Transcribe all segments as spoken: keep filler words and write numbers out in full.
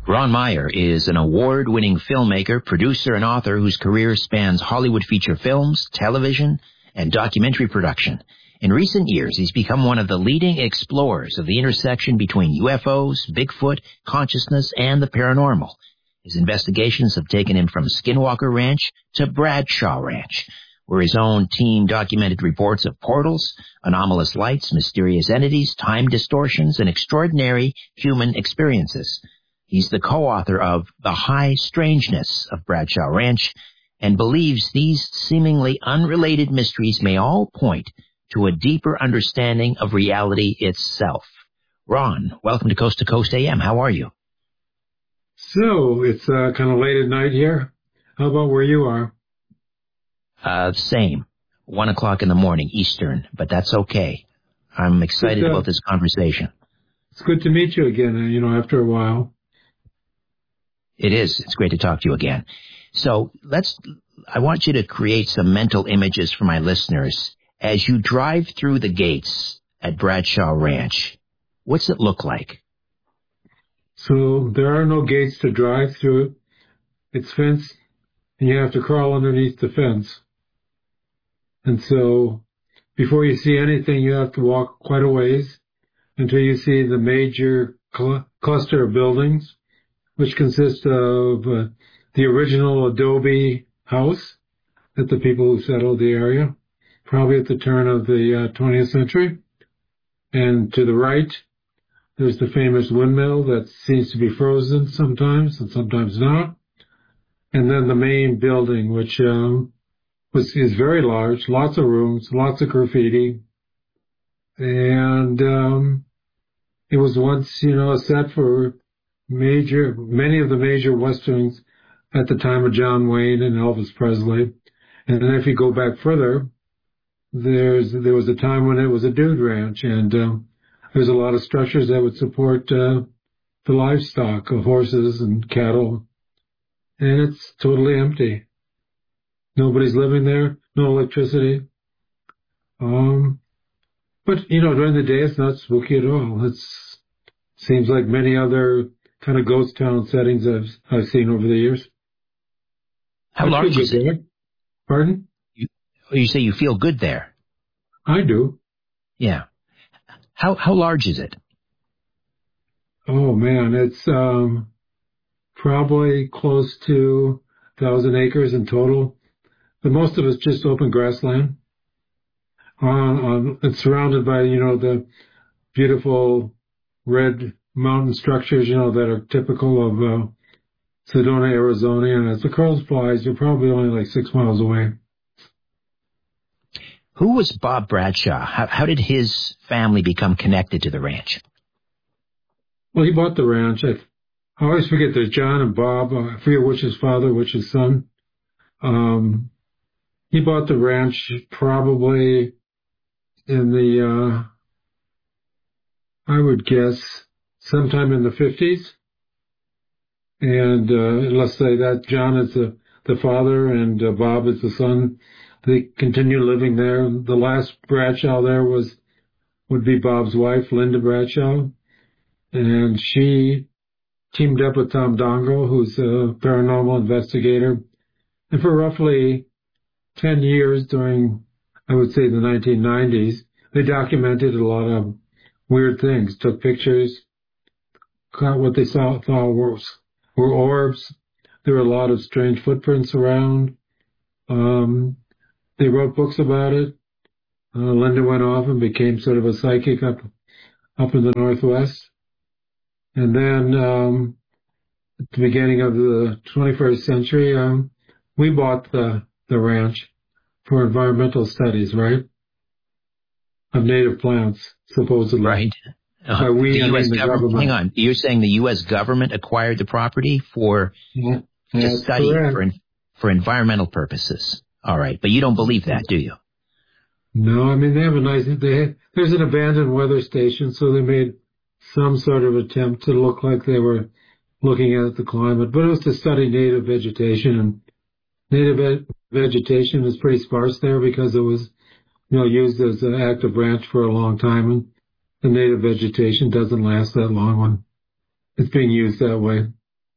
Ron Meyer is an award-winning filmmaker, producer, and author whose career spans Hollywood feature films, television, and documentary production. In recent years, he's become one of the leading explorers of the intersection between U F Os, Bigfoot, consciousness, and the paranormal. His investigations have taken him from Skinwalker Ranch to Bradshaw Ranch, where his own team documented reports of portals, anomalous lights, mysterious entities, time distortions, and extraordinary human experiences. He's the co-author of The High Strangeness of Bradshaw Ranch and believes these seemingly unrelated mysteries may all point to a deeper understanding of reality itself. Ron, welcome to Coast to Coast A M. How are you? So, it's uh, kind of late at night here. How about where you are? Uh, same. One o'clock in the morning, Eastern, but that's okay. I'm excited uh, about this conversation. It's good to meet you again, uh, you know, after a while. It is. It's great to talk to you again. So let's, I want you to create some mental images for my listeners. As you drive through the gates at Bradshaw Ranch, what's it look like? So there are no gates to drive through. It's fenced, and you have to crawl underneath the fence. And so before you see anything, you have to walk quite a ways until you see the major cl- cluster of buildings, which consist of uh, the original adobe house that the people who settled the area, probably at the turn of the uh, twentieth century. And to the right, there's the famous windmill that seems to be frozen sometimes and sometimes not. And then the main building, which um, was, is very large, lots of rooms, lots of graffiti. And um, it was once, you know, a set for major, many of the major westerns at the time of John Wayne and Elvis Presley. And then if you go back further, there's there was a time when it was a dude ranch, and um, there's a lot of structures that would support uh, the livestock of horses and cattle. And it's totally empty. Nobody's living there, no electricity. Um, but, you know, during the day, it's not spooky at all. It seems like many other kind of ghost town settings I've, I've seen over the years. How I large is it? There. Pardon? You, you say you feel good there. I do. Yeah. How how large is it? Oh, man, it's um, probably close to a thousand acres in total. But most of it's just open grassland. Uh, um, it's surrounded by, you know, the beautiful red mountain structures, you know, that are typical of uh, Sedona, Arizona. And as the crow flies, you're probably only like six miles away. Who was Bob Bradshaw? How, how did his family become connected to the ranch? Well, he bought the ranch. I, I always forget there's John and Bob. Uh, I forget which is father, which is son. Um, he bought the ranch probably in the, uh, I would guess, sometime in the fifties. And uh, let's say that John is the, the father and uh, Bob is the son. They continue living there. The last Bradshaw there was would be Bob's wife, Linda Bradshaw. And she teamed up with Tom Dongo, who's a paranormal investigator. And for roughly ten years during, I would say, the nineteen nineties, they documented a lot of weird things, took pictures, caught what they saw, thought were, were orbs. There were a lot of strange footprints around. Um, they wrote books about it. Uh, Linda went off and became sort of a psychic up, up in the Northwest. And then, um, at the beginning of the twenty-first century, um, we bought the, the ranch for environmental studies, right? Of native plants, supposedly. Right. Uh, By we, the I U S mean the government, government. hang on. You're saying the U S government acquired the property for Yeah, to that's study correct. for for environmental purposes. All right, but you don't believe that, do you? No, I mean, they have a nice, they had, there's an abandoned weather station, so they made some sort of attempt to look like they were looking at the climate, but it was to study native vegetation, and native ve- vegetation was pretty sparse there because it was, you know, used as an active ranch for a long time, and the native vegetation doesn't last that long when it's being used that way.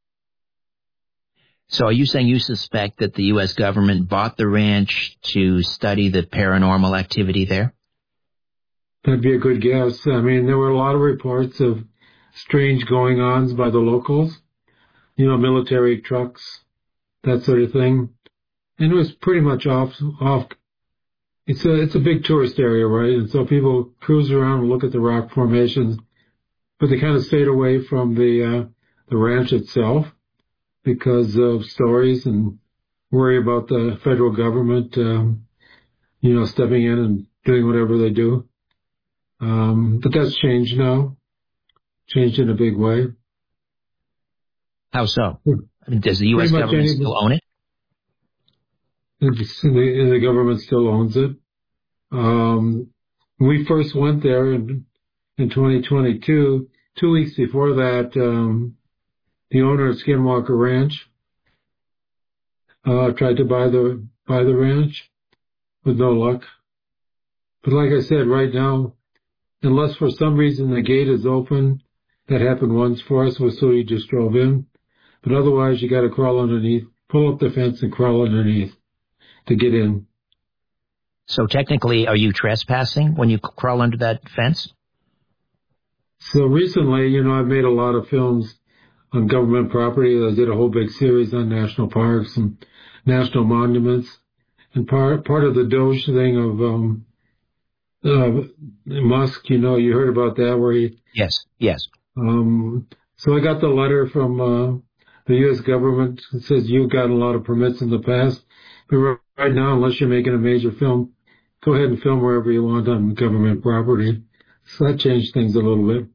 So are you saying you suspect that the U S government bought the ranch to study the paranormal activity there? That'd be a good guess. I mean, there were a lot of reports of strange going-ons by the locals, you know, military trucks, that sort of thing. And it was pretty much off, off. It's a, it's a big tourist area, right? And so people cruise around and look at the rock formations, but they kind of stayed away from the, uh, the ranch itself because of stories and worry about the federal government, um, you know, stepping in and doing whatever they do. Um, but that's changed now, changed in a big way. How so? I mean, does the U S government any, still own it? The, the government still owns it. Um, we first went there in, in twenty twenty-two. Two weeks before that, um, the owner of Skinwalker Ranch uh, tried to buy the buy the ranch with no luck. But like I said, right now, unless for some reason the gate is open, that happened once for us, so you just drove in. But otherwise, you got to crawl underneath, pull up the fence and crawl underneath to get in. So technically, are you trespassing when you crawl under that fence? So recently, you know, I've made a lot of films on government property. I did a whole big series on national parks and national monuments. And part part of the Doge thing of um, uh, Musk, you know, you heard about that where he... Yes, yes. Um, so I got the letter from uh, the U S government that says you've gotten a lot of permits in the past. But right now, unless you're making a major film, go ahead and film wherever you want on government property. So that changed things a little bit.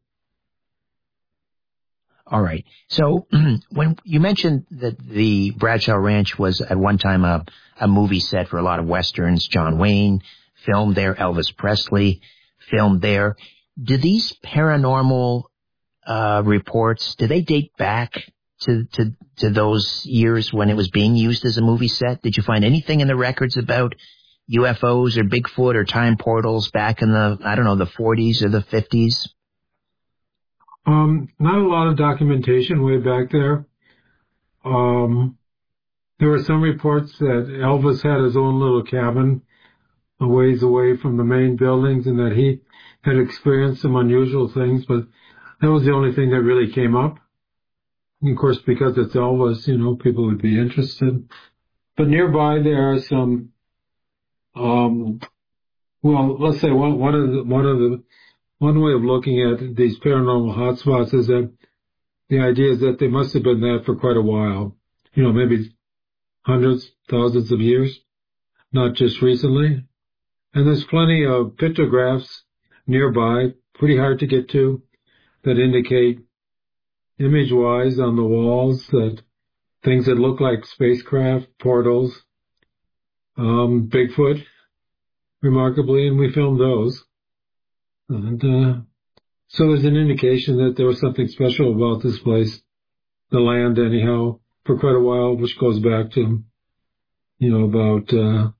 All right. So when you mentioned that the Bradshaw Ranch was at one time a, a movie set for a lot of Westerns, John Wayne filmed there, Elvis Presley filmed there. Do these paranormal uh, reports, do they date back to, to, to those years when it was being used as a movie set? Did you find anything in the records about U F Os or Bigfoot or time portals back in the, I don't know, the forties or the fifties? Um, not a lot of documentation way back there. Um, there were some reports that Elvis had his own little cabin a ways away from the main buildings and that he had experienced some unusual things, but that was the only thing that really came up. And of course, because it's Elvis, you know, people would be interested. But nearby there are some, um, well, let's say one, one of the, one of the, one way of looking at these paranormal hotspots is that the idea is that they must have been that for quite a while. You know, maybe hundreds, thousands of years, not just recently. And there's plenty of pictographs nearby, pretty hard to get to, that indicate image-wise on the walls that things that look like spacecraft, portals, um, Bigfoot, remarkably, and we filmed those. And uh, so there's an indication that there was something special about this place, the land anyhow, for quite a while, which goes back to, you know, about uh,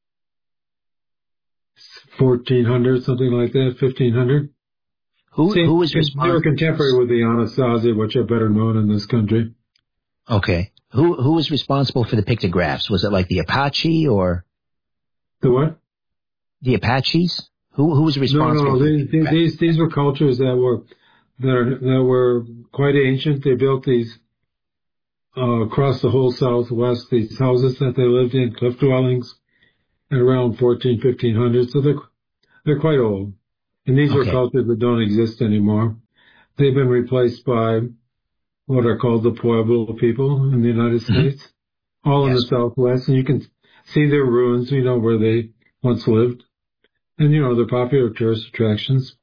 fourteen hundred, something like that, fifteen hundred. Who, See, who was responsible? They were contemporary with the Anasazi, which are better known in this country. Okay. Who who was responsible for the pictographs? Was it like the Apache or? The what? The Apaches? Who who was responsible? No, no, these, the these these were cultures that were that, are, that were quite ancient. They built these uh, across the whole Southwest, these houses that they lived in, cliff dwellings, at around fourteen, fifteen hundred. So they're they're quite old, and these okay. are cultures that don't exist anymore. They've been replaced by what are called the Pueblo people in the United States, mm-hmm. all yes. in the Southwest, and you can see their ruins, you know, where they once lived. And, you know, they're popular tourist attractions.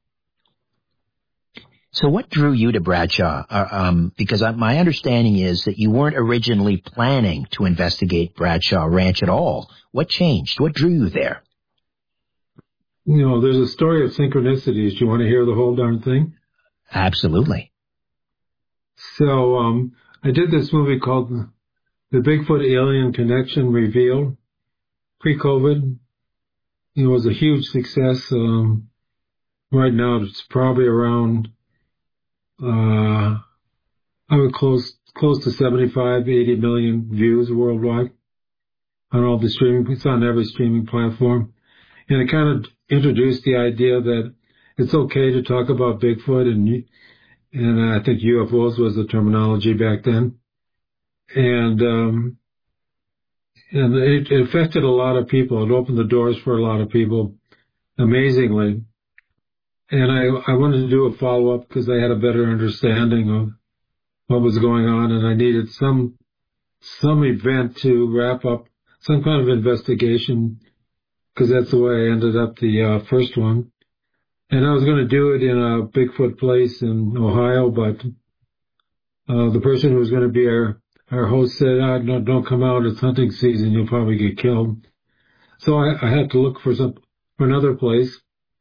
So what drew you to Bradshaw? Uh, um, because I, my understanding is that you weren't originally planning to investigate Bradshaw Ranch at all. What changed? What drew you there? You know, there's a story of synchronicities. Do you want to hear the whole darn thing? Absolutely. So um, I did this movie called The Bigfoot Alien Connection Revealed, pre-COVID. It was a huge success. Um, right now, it's probably around, uh, I would close close to seventy-five, eighty million views worldwide on all the streaming. It's on every streaming platform. And it kind of introduced the idea that it's okay to talk about Bigfoot, and and I think U F Os was the terminology back then. And um, and it, it affected a lot of people. It opened the doors for a lot of people, amazingly. And I, I wanted to do a follow-up because I had a better understanding of what was going on, and I needed some some event to wrap up, some kind of investigation, because that's the way I ended up the uh, first one. And I was going to do it in a Bigfoot place in Ohio, but uh, the person who was going to be our, our host said, ah, no, don't come out, it's hunting season, you'll probably get killed. So I, I had to look for some for another place.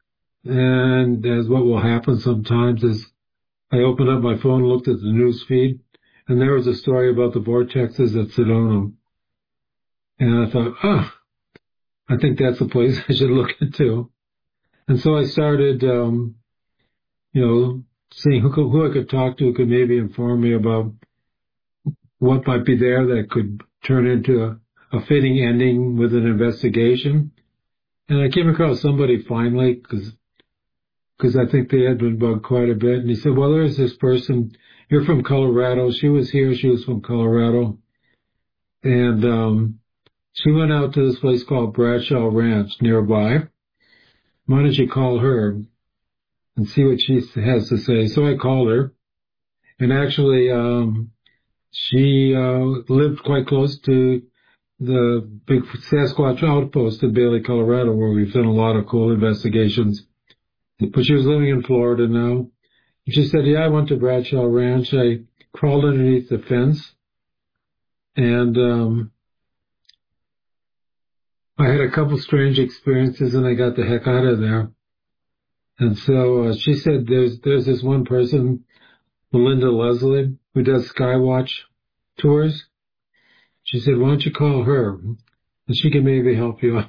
And as what will happen sometimes is I opened up my phone, looked at the news feed, and there was a story about the vortexes at Sedona. And I thought, ah, I think that's a place I should look into. And so I started, um, you know, seeing who, could, who I could talk to who could maybe inform me about what might be there that could turn into a, a fitting ending with an investigation. And I came across somebody finally, because because I think they had been bugged quite a bit. And he said, well, there's this person. You're from Colorado. She was here. She was from Colorado. And um, she went out to this place called Bradshaw Ranch nearby. Why don't you call her and see what she has to say? So I called her. And actually, um, she uh, lived quite close to the big Sasquatch outpost in Bailey, Colorado, where we've done a lot of cool investigations. But she was living in Florida now. And she said, yeah, I went to Bradshaw Ranch. I crawled underneath the fence. And um, I had a couple strange experiences, and I got the heck out of there. And so uh, she said there's there's this one person, Melinda Leslie, who does Skywatch tours. She said, why don't you call her? And she can maybe help you out.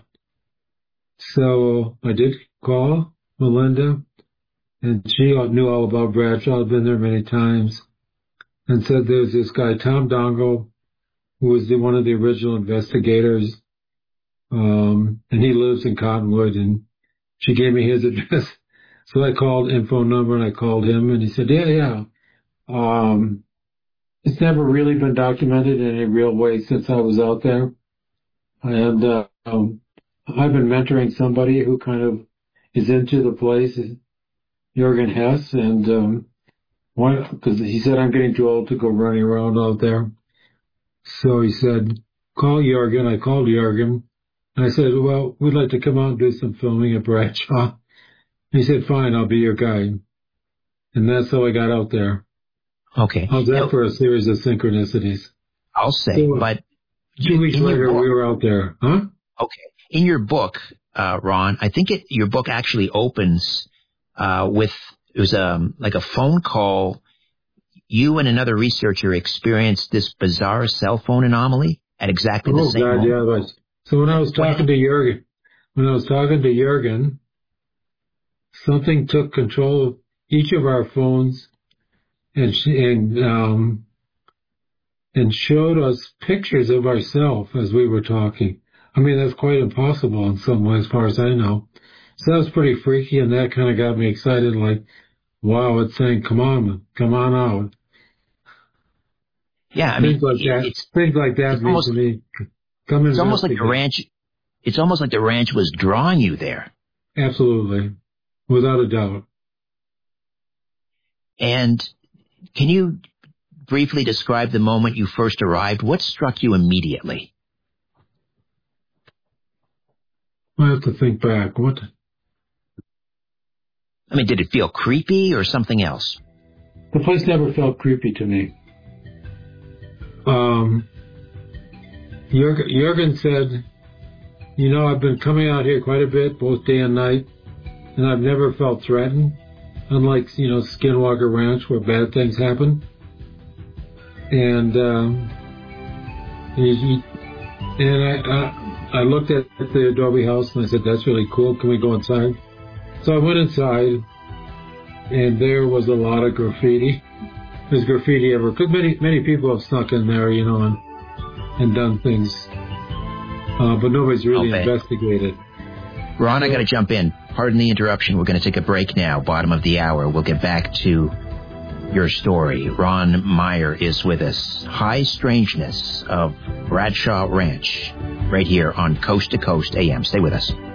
So I did call Melinda, and she knew all about Bradshaw. I've been there many times, and said there's this guy, Tom Dongo, who was the, one of the original investigators, um, and he lives in Cottonwood, and she gave me his address. So I called info number, and I called him, and he said, yeah, yeah. Um, it's never really been documented in any real way since I was out there. And uh, um, I've been mentoring somebody who kind of is into the place, Jürgen Hess, and um, because he said I'm getting too old to go running around out there. So he said, call Jürgen. I called Jürgen, and I said, well, we'd like to come out and do some filming at Bradshaw. He said, fine, I'll be your guide. And that's how I got out there. Okay. How's that now, for a series of synchronicities? I'll say, so, but... Two weeks later, book, we were out there. Huh? Okay. In your book, uh, Ron, I think it, your book actually opens uh, with, it was um, like a phone call. You and another researcher experienced this bizarre cell phone anomaly at exactly oh, the same God, moment. Yeah, right. So when I was talking to Jürgen, when I was talking to Jürgen, something took control of each of our phones and, and um, and showed us pictures of ourselves as we were talking. I mean, that's quite impossible in some way, as far as I know. So that was pretty freaky, and that kind of got me excited, like, wow, it's saying, come on, come on out. Yeah, I things mean, like that, it's, things like that it's mean almost, to me, come it's almost like the ranch, it's almost like the ranch was drawing you there. Absolutely. Without a doubt. And can you briefly describe the moment you first arrived? What struck you immediately? I have to think back. What? I mean, did it feel creepy or something else? The place never felt creepy to me. Um, Jürgen, Jürgen said, you know, I've been coming out here quite a bit, both day and night, and I've never felt threatened, unlike, you know, Skinwalker Ranch where bad things happen. And um, he, he, and I, I I looked at the adobe house and I said, that's really cool. Can we go inside? So I went inside, and there was a lot of graffiti. there's graffiti ever. Because many, many people have snuck in there, you know, and, and done things. Uh, but nobody's really okay. investigated. Ron, I got to jump in. Pardon the interruption. We're going to take a break now, bottom of the hour. We'll get back to your story. Ron Meyer is with us. High Strangeness of Bradshaw Ranch, right here on Coast to Coast A M. Stay with us.